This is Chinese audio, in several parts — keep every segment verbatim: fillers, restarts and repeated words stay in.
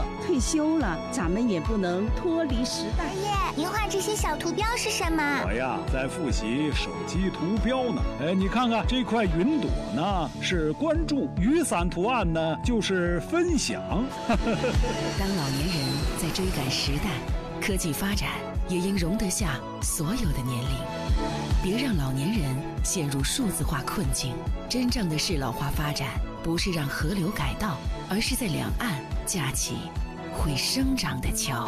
退休了，咱们也不能脱离时代。 爷爷，您画这些小图标是什么？ 我呀，在复习手机图标呢。哎，你看看这块云朵呢，是关注；雨伞图案呢，就是分享。 当老年人在追赶时代，科技发展也应容得下所有的年龄。别让老年人陷入数字化困境。真正的适老化发展，不是让河流改道，而是在两岸架起会生长的桥。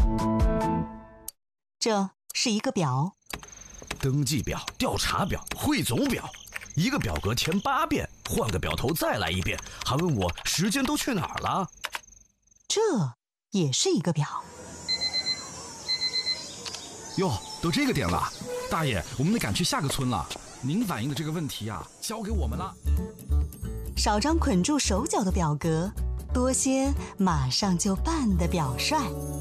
这是一个表， 登记表、调查表、汇总表，一个表格填八遍，换个表头再来一遍，还问我时间都去哪儿了。 这也是一个表。 哟，都这个点了，大爷，我们得赶去下个村了。您反映的这个问题啊，交给我们了。 少张捆住手脚的表格，多些马上就办的表率。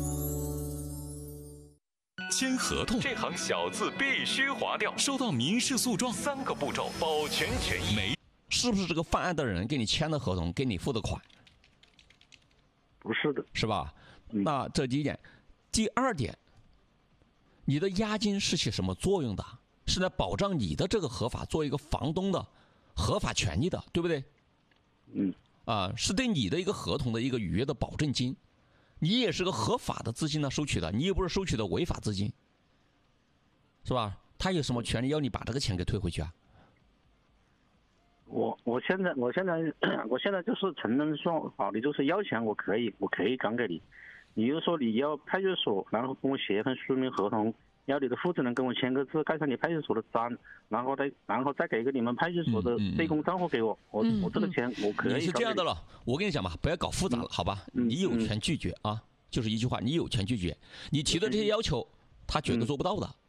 签合同，这行小字必须划掉。收到民事诉状，三个步骤保全权益。没， 是不是这个犯案的人给你签的合同，给你付的款？ 不是的， 是吧？ 嗯、 那这第一点，第二点，你的押金是起什么作用的？是来保障你的这个合法做一个房东的合法权益的，对不对？ 嗯。 啊，是对你的一个合同的一个履约的保证金。你也是个合法的资金呢收取的，你也不是收取的违法资金，是吧？他有什么权利要你把这个钱给退回去啊？ 我我现在我现在我现在就是承认说，好，你就是要钱，我可以我可以转给你。你又说你要派出所，然后跟我写一份书面合同，要你的负责人跟我签个字，盖上你派出所的章，然后再然后再给一个你们派出所的对公账户给我，我我这个钱我可以。 你是这样的了，我跟你讲吧，不要搞复杂了，好吧？你有权拒绝啊，就是一句话，你有权拒绝。你提的这些要求，他绝对做不到的。